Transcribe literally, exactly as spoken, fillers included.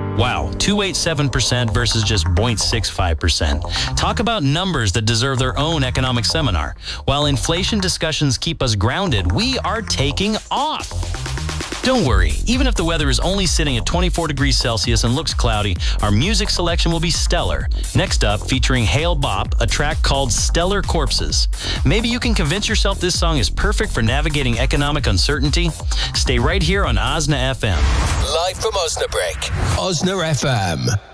Wow, two point eight seven percent versus just zero point six five percent. Talk about numbers that deserve their own economic seminar. While inflation discussions keep us grounded, we are taking off. Don't worry, even if the weather is only sitting at twenty-four degrees Celsius and looks cloudy, our music selection will be stellar. Next up, featuring Hale Bop, a track called Stellar Corpses. Maybe you can convince yourself this song is perfect for navigating economic uncertainty. Stay right here on Osna F M. Live from Osnabrück, Osna F M.